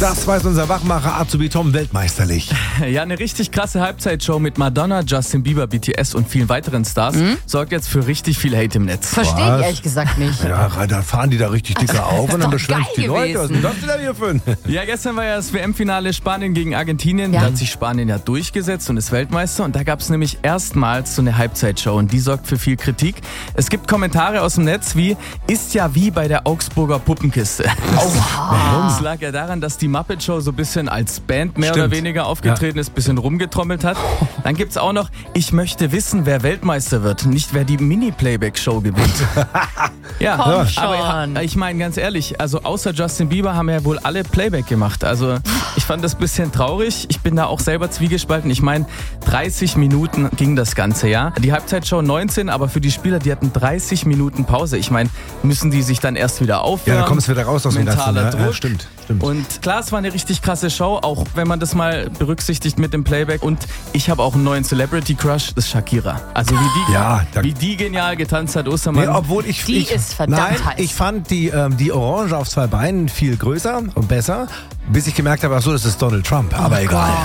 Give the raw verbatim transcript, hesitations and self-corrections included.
Das weiß unser Wachmacher Azubi Tom weltmeisterlich. Ja, eine richtig krasse Halbzeitshow mit Madonna, Justin Bieber, B T S und vielen weiteren Stars mhm. sorgt jetzt für richtig viel Hate im Netz. Verstehe ich ehrlich gesagt nicht. Ja, da fahren die da richtig dicke auf und dann beschweren sich die Leute. Was ist das denn hier für ein? Ja, gestern war ja das W M-Finale Spanien gegen Argentinien. Ja. Da hat sich Spanien ja durchgesetzt und ist Weltmeister. Und da gab es nämlich erstmals so eine Halbzeitshow und die sorgt für viel Kritik. Es gibt Kommentare aus dem Netz wie, ist ja wie bei der Augsburger Puppenkiste. Oha. Das lag ja daran, dass die Muppet Show so ein bisschen als Band mehr Stimmt. oder weniger aufgetreten ja. ist, ein bisschen rumgetrommelt hat. Dann gibt's auch noch, ich möchte wissen, wer Weltmeister wird, nicht wer die Mini-Playback-Show gewinnt. ja, Komm schon. aber ich meine ganz ehrlich, also außer Justin Bieber haben ja wohl alle Playback gemacht. Also ich fand das ein bisschen traurig. Ich bin da auch selber zwiegespalten. Ich meine, dreißig Minuten ging das Ganze, ja. Die Halbzeitshow neunzehn, aber für die Spieler, die hatten dreißig Minuten Pause. Ich meine, müssen die sich dann erst wieder aufwärmen? Ja, dann kommst du wieder raus aus dem Ganzen. Mentaler Ja, Druck. ja, stimmt, stimmt. Und klar, es war eine richtig krasse Show, auch wenn man das mal berücksichtigt mit dem Playback. Und ich habe auch einen neuen Celebrity-Crush, das ist Shakira. Also wie die, ja, wie die genial getanzt hat, Ostermann. Nee, obwohl ich, die ich, ist verdammt nein, heiß. ich fand die, ähm, die Orange auf zwei Beinen viel größer und besser, bis ich gemerkt habe, ach so, das ist Donald Trump. Aber oh egal. Gott.